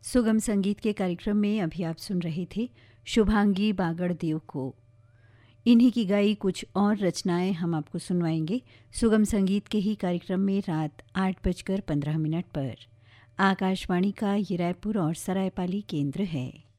सुगम संगीत के कार्यक्रम में अभी आप सुन रहे थे शुभांगी बागड़देव को। इन्हीं की गाई कुछ और रचनाएं हम आपको सुनवाएंगे सुगम संगीत के ही कार्यक्रम में रात 8:15 पर। आकाशवाणी का ये रायपुर और सरायपाली केंद्र है।